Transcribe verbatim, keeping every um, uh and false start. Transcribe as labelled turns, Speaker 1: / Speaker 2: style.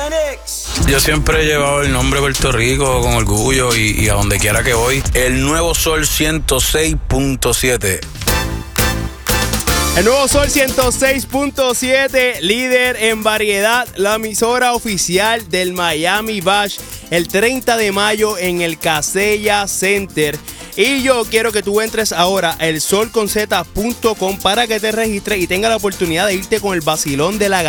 Speaker 1: Yo siempre he llevado el nombre de Puerto Rico con orgullo y, y a donde quiera que voy. El Nuevo Sol ciento seis punto siete.
Speaker 2: El Nuevo Sol ciento seis punto siete, líder en variedad, la emisora oficial del Miami Bash, el treinta de mayo en el Casella Center. Y yo quiero que tú entres ahora a el sol con z punto com para que te registres y tengas la oportunidad de irte con el vacilón de la